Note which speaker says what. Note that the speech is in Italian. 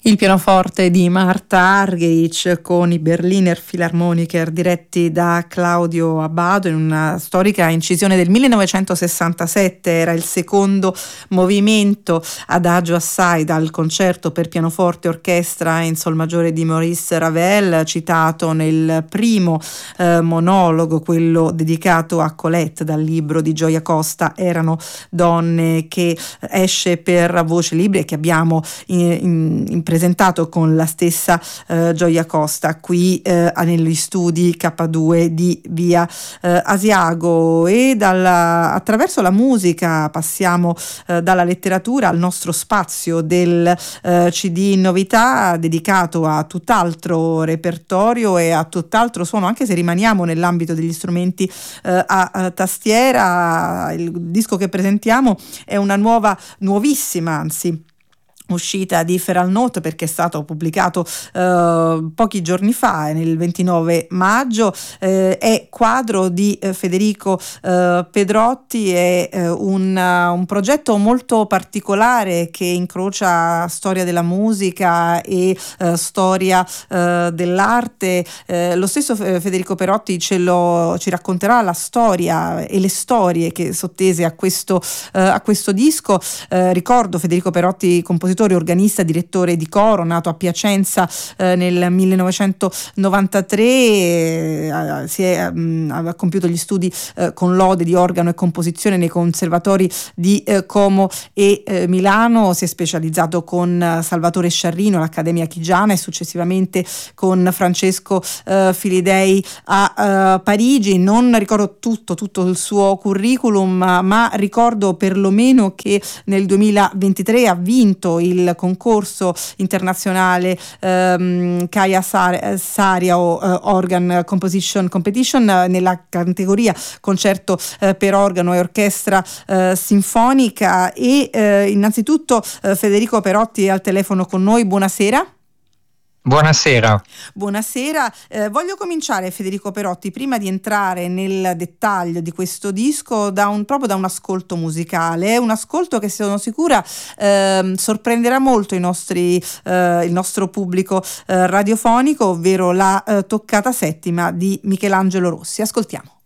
Speaker 1: Il pianoforte di Marta Argerich con i Berliner Philharmoniker diretti da Claudio Abbado in una storica incisione del 1967. Era il secondo movimento Adagio assai dal concerto per pianoforte orchestra in sol maggiore di Maurice Ravel, citato nel primo monologo, quello dedicato a Colette dal libro di Gioia Costa Erano donne, che esce per Voce Libera e che abbiamo presentato con la stessa Gioia Costa qui negli studi K2 di via Asiago. E attraverso la musica passiamo dalla letteratura al nostro spazio del CD novità, dedicato a tutt'altro repertorio e a tutt'altro suono, anche se rimaniamo nell'ambito degli strumenti a tastiera. Il disco che presentiamo è una nuovissima, anzi uscita di Feral Note, perché è stato pubblicato pochi giorni fa, nel 29 maggio. È Quadro di Federico Pedrotti. È un progetto molto particolare che incrocia storia della musica e storia dell'arte. Lo stesso Federico Pedrotti ci racconterà la storia e le storie che sottese a questo disco. Ricordo Federico Pedrotti, compositore, organista, direttore di coro, nato a Piacenza nel 1993, aveva compiuto gli studi con lode di organo e composizione nei conservatori di Como e Milano. Si è specializzato con Salvatore Sciarrino all'Accademia Chigiana e successivamente con Francesco Filidei a Parigi. Non ricordo tutto il suo curriculum, ma ricordo perlomeno che nel 2023 ha vinto il concorso internazionale Kaya Saria Organ Composition Competition nella categoria concerto per organo e orchestra sinfonica. E innanzitutto Federico Pedrotti è al telefono con noi. Buonasera.
Speaker 2: Buonasera.
Speaker 1: Voglio cominciare, Federico Pedrotti, prima di entrare nel dettaglio di questo disco, proprio da un ascolto musicale. È un ascolto che sono sicura sorprenderà molto il nostro pubblico radiofonico, ovvero la toccata settima di Michelangelo Rossi. Ascoltiamo.